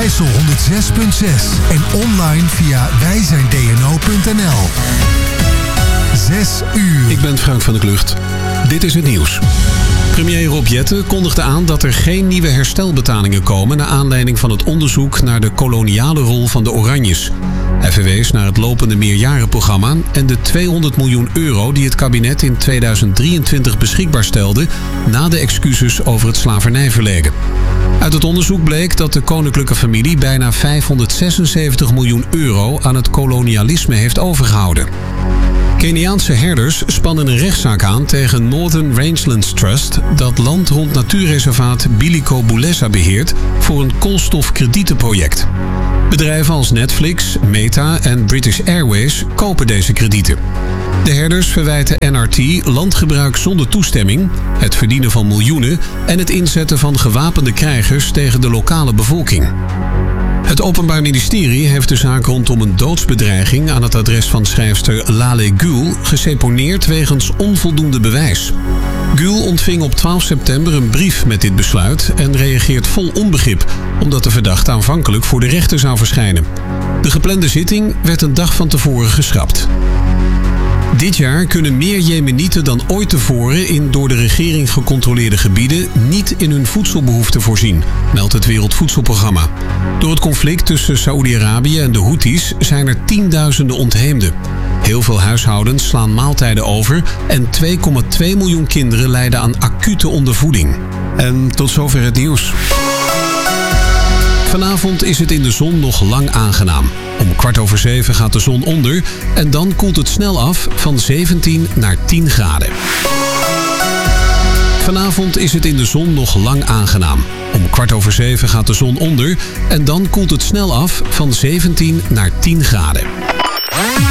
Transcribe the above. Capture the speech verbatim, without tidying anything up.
Overijssel honderd zes punt zes en online via wij zijn d n o punt n l. Zes uur. Ik ben Frank van der Klucht. Dit is het nieuws. Premier Rob Jetten kondigde aan dat er geen nieuwe herstelbetalingen komen naar aanleiding van het onderzoek naar de koloniale rol van de Oranjes. Hij verwees naar het lopende meerjarenprogramma en de tweehonderd miljoen euro die het kabinet in tweeduizend drieëntwintig beschikbaar stelde na de excuses over het slavernijverleden. Uit het onderzoek bleek dat de koninklijke familie bijna vijfhonderdzesenzeventig miljoen euro aan het kolonialisme heeft overgehouden. Keniaanse herders spannen een rechtszaak aan tegen Northern Rangelands Trust dat land rond natuurreservaat Biliko Bulesa beheert voor een koolstofkredietenproject. Bedrijven als Netflix, Meta en British Airways kopen deze kredieten. De herders verwijten N R T landgebruik zonder toestemming, het verdienen van miljoenen en het inzetten van gewapende krijgers tegen de lokale bevolking. Het Openbaar Ministerie heeft de zaak rondom een doodsbedreiging aan het adres van schrijfster Lale Gül geseponeerd wegens onvoldoende bewijs. Gül ontving op twaalf september een brief met dit besluit en reageert vol onbegrip omdat de verdachte aanvankelijk voor de rechter zou verschijnen. De geplande zitting werd een dag van tevoren geschrapt. Dit jaar kunnen meer Jemenieten dan ooit tevoren in door de regering gecontroleerde gebieden niet in hun voedselbehoeften voorzien, meldt het Wereldvoedselprogramma. Door het conflict tussen Saoedi-Arabië en de Houthis zijn er tienduizenden ontheemden. Heel veel huishoudens slaan maaltijden over en twee komma twee miljoen kinderen lijden aan acute ondervoeding. En tot zover het nieuws. Vanavond is het in de zon nog lang aangenaam. Om kwart over zeven gaat de zon onder en dan koelt het snel af van zeventien naar tien graden. Vanavond is het in de zon nog lang aangenaam. Om kwart over zeven gaat de zon onder en dan koelt het snel af van zeventien naar tien graden.